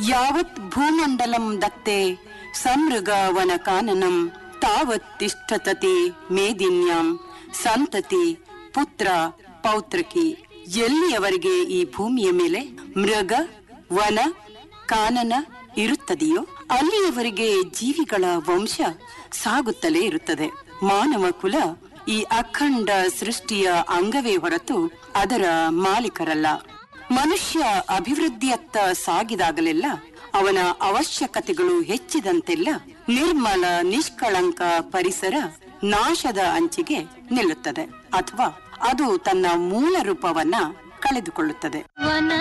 ಯಾವತ್ ಭೂಮಂಡಲಂ ದತ್ತೆ ಸಮೃಗ ವನ ಕಾನನಂ ತಾವತ್ ತಿಷ್ಠತತಿ ಮೇದಿನ್ಯಾಂ ಸಂತತಿ ಪುತ್ರ ಪೌತ್ರಕಿ. ಎಲ್ಲಿಯವರೆಗೆ ಈ ಭೂಮಿಯ ಮೇಲೆ ಮೃಗ ವನ ಕಾನನ ಇರುತ್ತದೆಯೋ ಅಲ್ಲಿಯವರೆಗೆ ಜೀವಿಗಳ ವಂಶ ಸಾಗುತ್ತಲೇ ಇರುತ್ತದೆ. ಮಾನವ ಕುಲ ಈ ಅಖಂಡ ಸೃಷ್ಟಿಯ ಅಂಗವೇ ಹೊರತು ಅದರ ಮಾಲೀಕರಲ್ಲ. ಮನುಷ್ಯ ಅಭಿವೃದ್ಧಿಯತ್ತ ಸಾಗಿದಾಗಲೆಲ್ಲ, ಅವನ ಅವಶ್ಯಕತೆಗಳು ಹೆಚ್ಚಿದಂತೆಲ್ಲ ನಿರ್ಮಲ ನಿಷ್ಕಳಂಕ ಪರಿಸರ ನಾಶದ ಅಂಚಿಗೆ ನಿಲ್ಲುತ್ತದೆ, ಅಥವಾ ಅದು ತನ್ನ ಮೂಲ ರೂಪವನ್ನ ಕಳೆದುಕೊಳ್ಳುತ್ತದೆ.